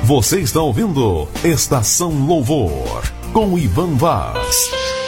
Você está ouvindo Estação Louvor, com Ivan Vaz.